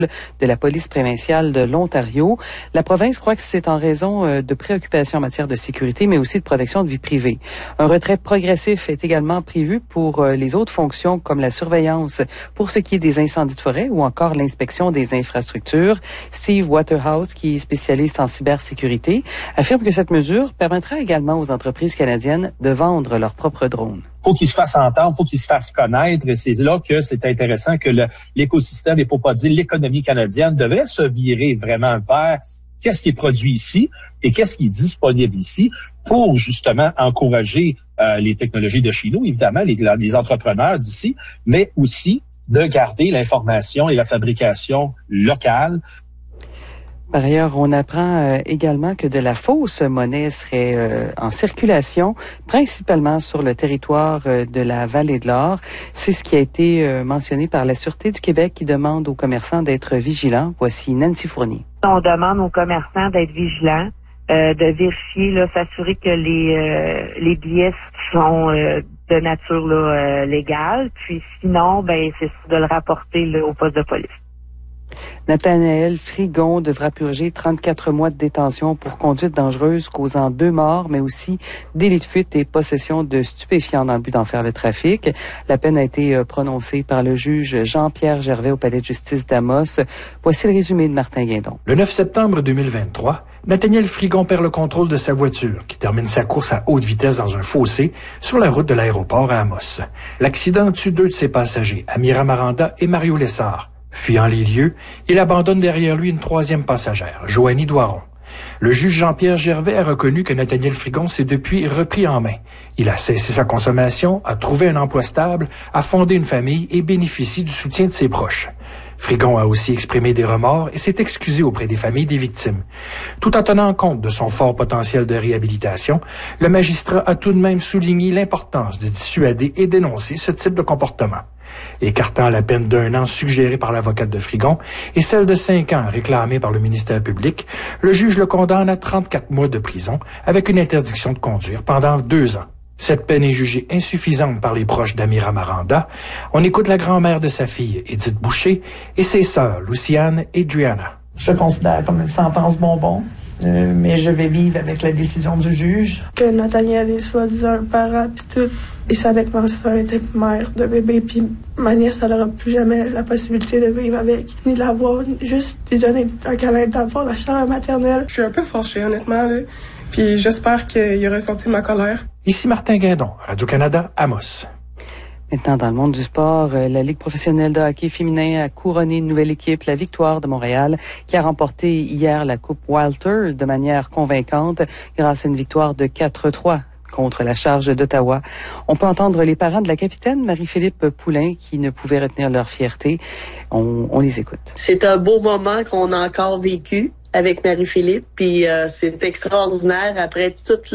de la police provinciale de l'Ontario. La province croit que c'est en raison de préoccupations en matière de sécurité, mais aussi de protection de vie privée. Un retrait progressif est également prévu pour les autres fonctions comme la surveillance pour ce qui est des incendies de forêt ou encore l'inspection des infrastructures. Steve Waterhouse, qui est spécialiste en cybersécurité, affirme que cette mesure permettra également aux entreprises canadiennes de vendre leurs propres drones. Faut qu'ils se fassent entendre, faut qu'ils se fassent connaître. Et c'est là que c'est intéressant que l'écosystème, et pour pas dire l'économie canadienne, devrait se virer vraiment vers qu'est-ce qui est produit ici et qu'est-ce qui est disponible ici pour justement encourager les technologies de chez nous, évidemment, les entrepreneurs d'ici, mais aussi de garder l'information et la fabrication locale. Par ailleurs, on apprend également que de la fausse monnaie serait en circulation, principalement sur le territoire de la Vallée de l'Or. C'est ce qui a été mentionné par la Sûreté du Québec qui demande aux commerçants d'être vigilants. Voici Nancy Fournier. On demande aux commerçants d'être vigilants, de vérifier, s'assurer que les billets sont de nature légale. Puis sinon, c'est de le rapporter au poste de police. Nathanaël Frigon devra purger 34 mois de détention pour conduite dangereuse causant 2 morts, mais aussi délit de fuite et possession de stupéfiants dans le but d'en faire le trafic. La peine a été prononcée par le juge Jean-Pierre Gervais au palais de justice d'Amos. Voici le résumé de Martin Guindon. Le 9 septembre 2023, Nathanaël Frigon perd le contrôle de sa voiture, qui termine sa course à haute vitesse dans un fossé sur la route de l'aéroport à Amos. L'accident tue 2 de ses passagers, Amira Maranda et Mario Lessard. Fuyant les lieux, il abandonne derrière lui une 3e passagère, Joanie Doiron. Le juge Jean-Pierre Gervais a reconnu que Nathanaël Frigon s'est depuis repris en main. Il a cessé sa consommation, a trouvé un emploi stable, a fondé une famille et bénéficie du soutien de ses proches. Frigon a aussi exprimé des remords et s'est excusé auprès des familles des victimes. Tout en tenant compte de son fort potentiel de réhabilitation, le magistrat a tout de même souligné l'importance de dissuader et dénoncer ce type de comportement. Écartant la peine d'1 an suggérée par l'avocate de Frigon et celle de 5 ans réclamée par le ministère public, le juge le condamne à 34 mois de prison avec une interdiction de conduire pendant 2 ans. Cette peine est jugée insuffisante par les proches d'Amira Maranda. On écoute la grand-mère de sa fille, Edith Boucher, et ses sœurs, Luciane et Adriana. Je considère comme une sentence bonbon, mais je vais vivre avec la décision du juge. Que Nathanaël est soi-disant un parent, puis tout. Il savait que ma soeur était mère de bébé, puis ma nièce, elle n'aura plus jamais la possibilité de vivre avec, ni de l'avoir, juste lui donner un câlin, d'avoir la chaleur maternelle. Je suis un peu fâchée, honnêtement, là. Puis j'espère qu'il a ressenti ma colère. Ici Martin Guindon, Radio-Canada, Amos. Maintenant, dans le monde du sport, la Ligue professionnelle de hockey féminin a couronné une nouvelle équipe, la Victoire de Montréal, qui a remporté hier la Coupe Walter de manière convaincante grâce à une victoire de 4-3 contre la Charge d'Ottawa. On peut entendre les parents de la capitaine Marie-Philippe Poulain qui ne pouvaient retenir leur fierté. On les écoute. C'est un beau moment qu'on a encore vécu avec Marie-Philippe, puis c'est extraordinaire après toute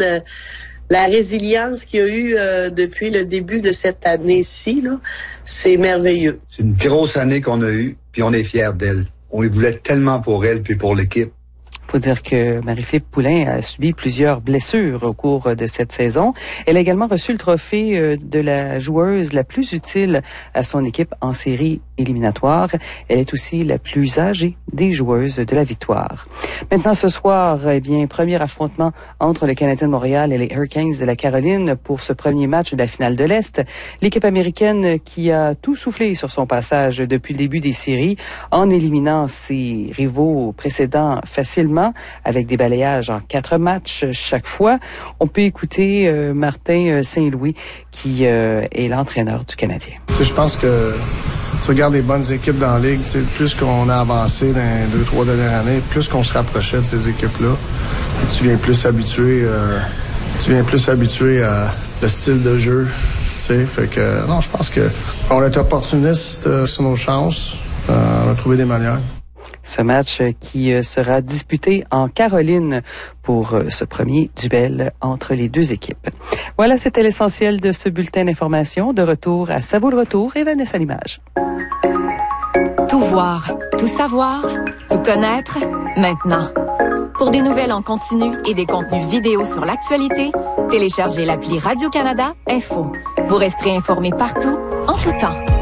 la résilience qu'il y a eu depuis le début de cette année-ci, là. C'est merveilleux. C'est une grosse année qu'on a eue, puis on est fiers d'elle. On y voulait tellement pour elle, puis pour l'équipe. Faut dire que Marie-Philippe Poulain a subi plusieurs blessures au cours de cette saison. Elle a également reçu le trophée de la joueuse la plus utile à son équipe en série éliminatoire. Elle est aussi la plus âgée des joueuses de la Victoire. Maintenant, ce soir, premier affrontement entre le Canadien de Montréal et les Hurricanes de la Caroline pour ce premier match de la finale de l'Est. L'équipe américaine qui a tout soufflé sur son passage depuis le début des séries en éliminant ses rivaux précédents facilement avec des balayages en 4 matchs chaque fois. On peut écouter Martin Saint-Louis qui est l'entraîneur du Canadien. Je pense que tu regardes les bonnes équipes dans la Ligue, plus qu'on a avancé dans les 2-3 dernières années, plus qu'on se rapprochait de ces équipes-là. Puis tu viens plus habitué à le style de jeu. Fait que non, je pense que on est opportuniste sur nos chances. On a trouvé des manières. Ce match qui sera disputé en Caroline pour ce premier duel entre les deux équipes. Voilà, c'était l'essentiel de ce bulletin d'information. De retour à Ça vaut le retour et Vanessa à l'image. Tout voir, tout savoir, tout connaître, maintenant. Pour des nouvelles en continu et des contenus vidéo sur l'actualité, téléchargez l'appli Radio-Canada Info. Vous resterez informés partout, en tout temps.